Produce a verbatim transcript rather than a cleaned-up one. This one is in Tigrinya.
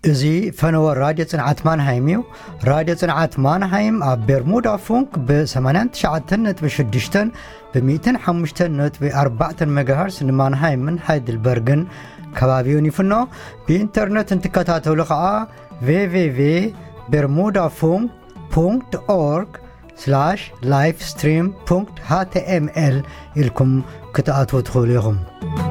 እዙይ ፈነወ ራድዮ ጽንዓት ማንሃይም እዩ ራድዮ ጽንዓት ማንሃይም ኣብ ቤርሙዳ ፉንክ ብ89 ነጥቢ ሽዱሽተ ብ105 ነጥቢ ኣርባዕተ ሜጋሄርዝ ንማንሃይምን ሃይድልበርግን ከባቢውን ይፍኖ ብኢንተርኔት እንትከታተሉ ከዓ double-u double-u double-u dot bermuda funk dot org slash livestream dot h t m l ኢልኩም ክትኣትዉ ትኽእሉ ኢኹም